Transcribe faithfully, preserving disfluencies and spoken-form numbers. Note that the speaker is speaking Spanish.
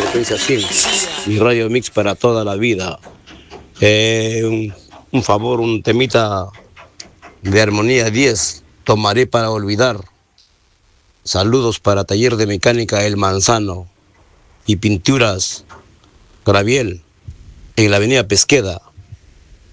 frecuencia cien, mi radio mix para toda la vida. Eh, un, un favor, un temita de armonía diez, tomaré para olvidar. Saludos para Taller de Mecánica El Manzano y Pinturas Graviel en la avenida Pesqueda.